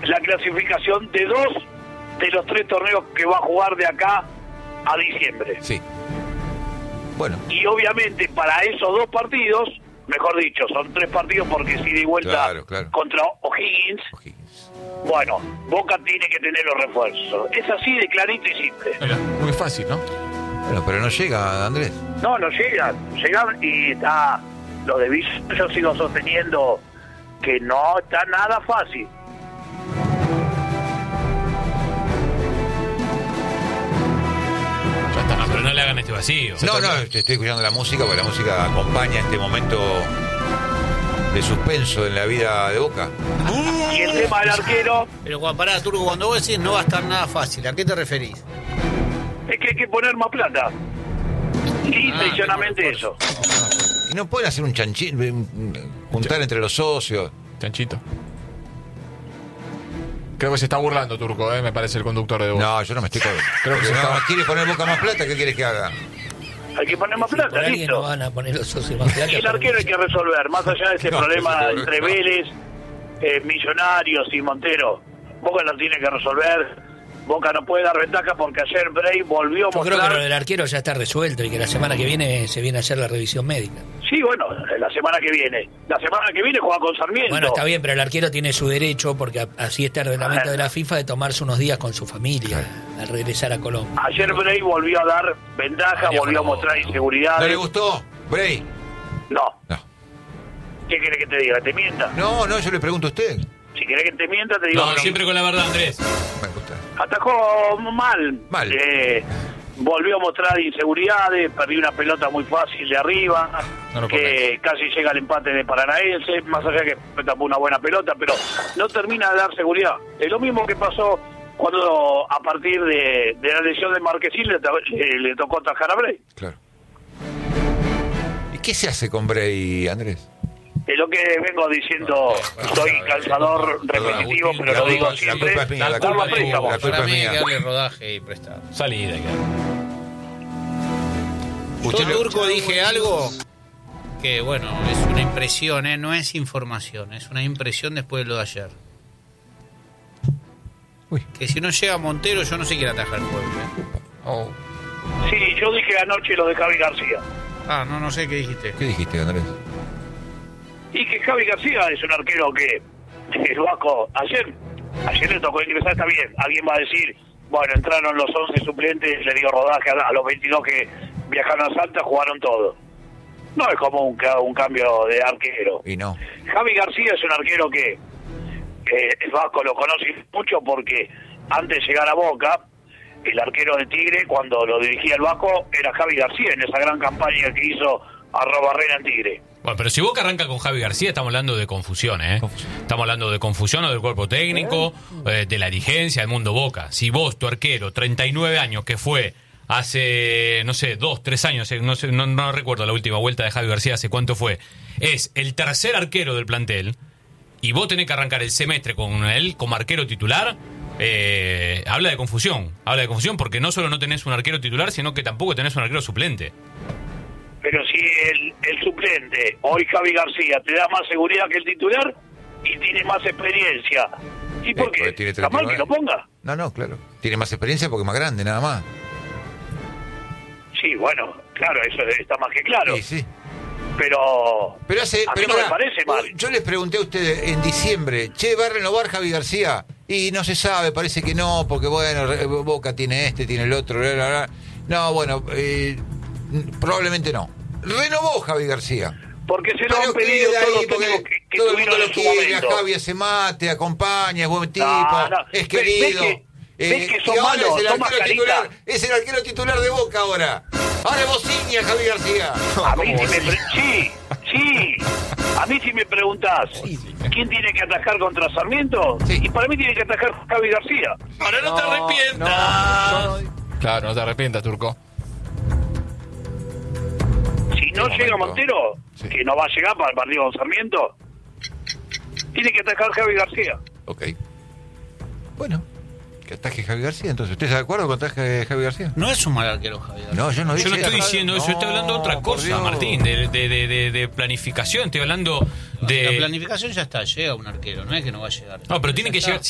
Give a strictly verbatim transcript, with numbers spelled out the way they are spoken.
la clasificación de dos de los tres torneos que va a jugar de acá a diciembre. Sí. Bueno. Y obviamente para esos dos partidos, mejor dicho, son tres partidos porque si de vuelta claro, claro. contra O'Higgins, O'Higgins, bueno, Boca tiene que tener los refuerzos. Es así de clarito y simple. Mira, muy fácil, ¿no? Bueno, pero no llega, Andrés. No, no llegan, llegan y está lo de Villa. Yo sigo sosteniendo que no está nada fácil. Ya está. No, pero no le hagan este vacío. No, no, estoy escuchando la música porque la música acompaña este momento de suspenso en la vida de Boca. Y el tema del arquero Pero Juan, pará, Turco, cuando vos decís no va a estar nada fácil, ¿a qué te referís? es que hay que poner más plata. Y Ah, sencillamente qué eso. Y no pueden hacer un chanchín, juntar entre los socios. Chanchito. Creo que se está burlando, Turco, ¿eh? Me parece el conductor de Boca. No, yo no me estoy con... Creo que Porque se no, está- ¿quiere poner Boca más plata? ¿Qué quieres que haga? Hay que poner más Por plata, alguien no listo. van a poner los socios más plata. Y el arquero hay que resolver, más allá de este No, problema no, no, entre no. Vélez, eh, Millonarios y Montero. Boca lo tiene que resolver. Boca no puede dar ventaja porque ayer Bray volvió a Yo creo mostrar... que lo del arquero ya está resuelto y que la semana que viene se viene a hacer la revisión médica. Sí, bueno, la semana que viene. La semana que viene juega con Sarmiento. Bueno, está bien, pero el arquero tiene su derecho, porque a- así está el reglamento de la FIFA, de tomarse unos días con su familia al regresar a Colombia. Ayer Bray volvió a dar ventaja, María volvió a Fernanda. mostrar inseguridad. ¿No le gustó, Bray? No. No. ¿Qué quiere que te diga? ¿Te mienta? No, no, yo le pregunto a usted. Si quiere que te mienta, te digo... No, que siempre con la verdad, Andrés. Me gusta. Atajó mal. Mal. Eh, volvió a mostrar inseguridades, perdió una pelota muy fácil de arriba, No lo que casi llega al empate de Paranaense, más allá que fue tapó una buena pelota, pero no termina de dar seguridad. Es lo mismo que pasó cuando a partir de, de la lesión de Marquesín le, to- eh, le tocó atajar a Bray. Claro. ¿Y qué se hace con Bray, Andrés? Es lo que vengo diciendo, soy cansador repetitivo, pero lo digo La siempre. culpa es mía, la Darlo culpa a es mía, préstamo. la culpa Para es mí hay mía. que darle rodaje y prestar. Salida. Yo, le- Turco, dije algo que, bueno, es una impresión, ¿eh? No es información, es una impresión después de lo de ayer. Uy. Que si no llega Montero, yo no sé quién atajar el juego, ¿eh? Oh. Sí, yo dije anoche lo de Javi García. Ah, no, no sé qué dijiste. ¿Qué dijiste, Andrés? Y que Javi García es un arquero que el Vasco ayer ayer le tocó ingresar, está bien, alguien va a decir, bueno, entraron los once suplentes, le dio rodaje a, a los veintidós que viajaron a Salta, jugaron todo. No es como un, ca- un cambio de arquero. Y no. Javi García es un arquero que eh, el Vasco lo conoce mucho porque antes de llegar a Boca, el arquero de Tigre, cuando lo dirigía el Vasco, era Javi García en esa gran campaña que hizo a Robarrena en Tigre. Bueno, pero si Boca arranca con Javi García, estamos hablando de confusión, ¿eh? Confusión. Estamos hablando de confusión o del cuerpo técnico, eh, de la dirigencia, del mundo Boca. Si vos, tu arquero, treinta y nueve años, que fue hace, no sé, dos, tres años, eh, no, sé, no, no recuerdo la última vuelta de Javi García, hace cuánto fue, es el tercer arquero del plantel, y vos tenés que arrancar el semestre con él como arquero titular, eh, habla de confusión. Habla de confusión porque no solo no tenés un arquero titular, sino que tampoco tenés un arquero suplente. Pero si el, el suplente, hoy Javi García, te da más seguridad que el titular y tiene más experiencia. ¿Y por Eh, qué? porque tiene ¿Está mal que lo treinta y nueve. ponga? No, no, claro. Tiene más experiencia porque es más grande, nada más. Sí, bueno, claro, eso está más que claro. Sí, sí. Pero, Pero hace, a mí pero no me pará, parece mal. yo les pregunté a ustedes en diciembre, che, ¿va a renovar Javi García? Y no se sabe, parece que no, porque bueno, re- Boca tiene este, tiene el otro, bla, bla, bla. No, bueno, eh, probablemente no. Renovó Javi García. Porque se lo Pero han pedido queda todos ahí los porque técnicos que, que todo el mundo tuvieron lo en su quiere, a momento. Javi hace mate, acompaña, es buen tipo, No, no. es ¿Ves- querido. ves que- ves que son y ahora malos? es el Toma arquero carita. titular, es el arquero titular de Boca ahora. Ahora es Bociña, Javi García. A mí si me pre- sí, sí. A mí si me preguntás, ¿quién tiene que atajar contra Sarmiento? Sí. Y para mí tiene que atajar Javi García. Ahora no, te arrepientas. Claro, no te arrepientas, Turco. Si no Qué llega momento. Montero, Sí. que no va a llegar para el partido con Sarmiento, tiene que atajar Javi García. Ok. Bueno, que ataje Javi García, entonces. ¿Usted está de acuerdo con ataje Javi García? No es un mal arquero, Javier. No, yo no dije Yo no estoy Javi- diciendo eso, No, estoy hablando de otra por cosa, Dios. Martín, de, de, de, de- de planificación, estoy hablando La de... planificación ya está, llega un arquero, no es que no va a llegar. No, pero tiene Ya que está. llegar,